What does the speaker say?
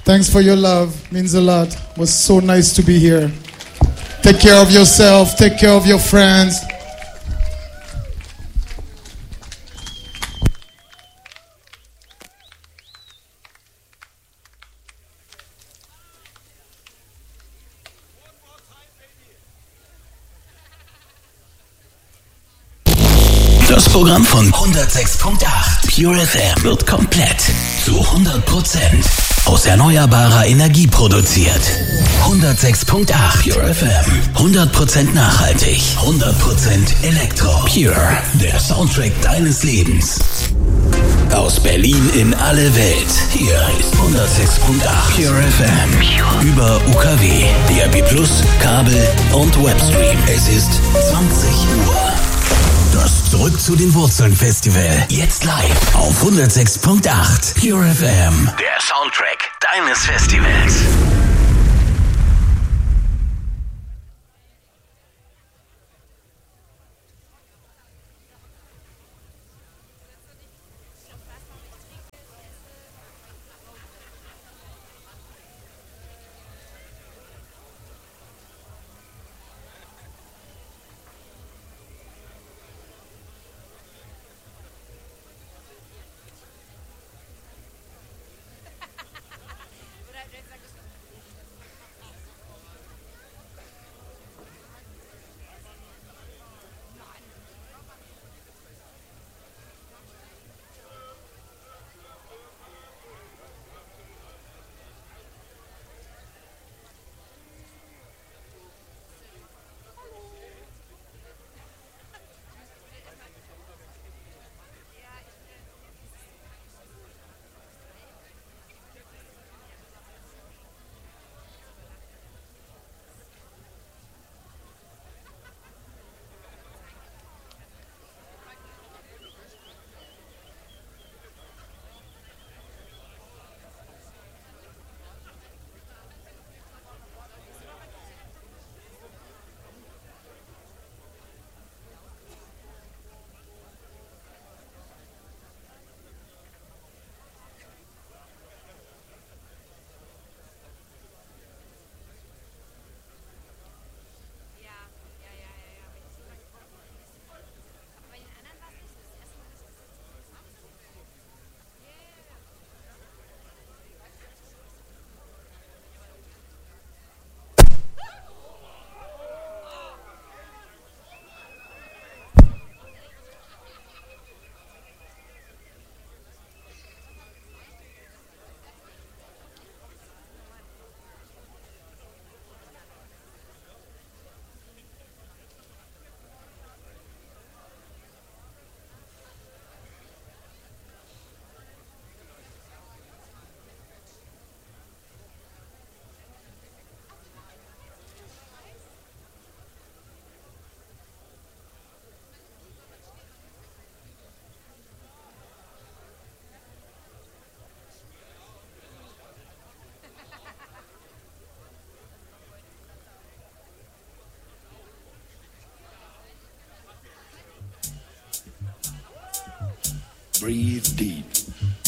Thanks for your love. Means a lot. Was so nice to be here. Take care of yourself. Take care of your friends. Das Programm von 106.8 Pure FM wird komplett zu 100% aus erneuerbarer Energie produziert. 106.8 Pure FM. 100% nachhaltig. 100% Elektro. Pure. Der Soundtrack deines Lebens. Aus Berlin in alle Welt. Hier ist 106.8 Pure FM. Über UKW, DAB+, Kabel und Webstream. Es ist 20 Uhr. Das Zurück zu den Wurzeln Festival. Jetzt live auf 106.8 Pure FM. Der Soundtrack deines Festivals. Breathe deep.